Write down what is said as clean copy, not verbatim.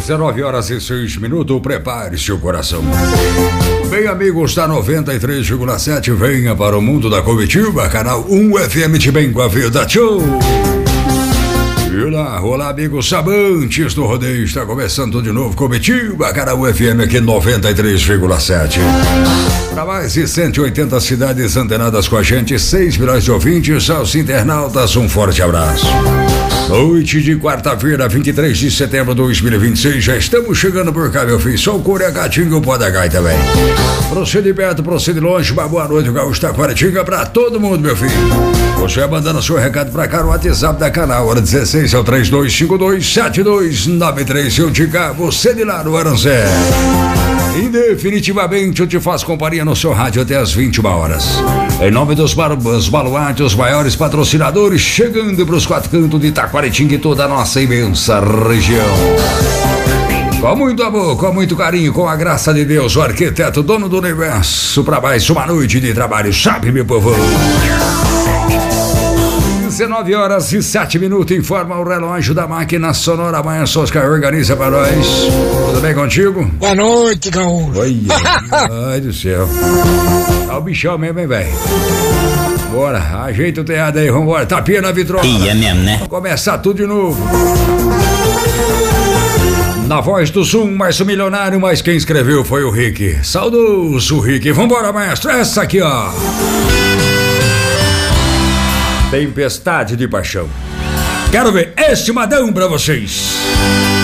19h06. Prepare-se o coração. Bem, amigos da 93,7, venha para o mundo da comitiva, canal 1 FM de Bem com a Vida. Tchau! Olá, amigos amantes do rodeio, está começando de novo Comitiva, canal FM aqui 93,7. Para mais de 180 cidades antenadas com a gente, 6 milhões de ouvintes, aos internautas, um forte abraço. Noite de quarta-feira, 23 de setembro de 2026, já estamos chegando por cá, meu filho. Sou o Coregatinho e o Podagai também. Procede perto, procede longe, uma boa noite, o Gaúcho Taquaritinga pra todo mundo, meu filho. Você vai mandando seu recado pra cá no WhatsApp da canal, hora 16 é o 3252-7293. Eu te cá, você de lá no Aranzé. E definitivamente eu te faço companhia no seu rádio até as 21 horas. Em nome dos baluartes, os maiores patrocinadores, chegando pros quatro cantos de Taquaritinga e toda a nossa imensa região. Com muito amor, com muito carinho, com a graça de Deus, o arquiteto, dono do universo, pra mais uma noite de trabalho, sabe, meu povo? 19h07, informa o relógio da máquina sonora. Amanhã Soscar organiza pra nós. Tudo bem contigo? Boa noite, Gaúcho. Oi, ai do céu. Tá o bichão mesmo, hein, velho? Bora, ajeita o teado aí, vambora. Tapinha na vitrola. E é mesmo, né? Vamos começar tudo de novo. Na voz do Zoom, mais um milionário, mas quem escreveu foi o Rick. Saudoso Rick. Vambora, maestro. Essa aqui, ó. Tempestade de paixão. Quero ver esse madão pra vocês.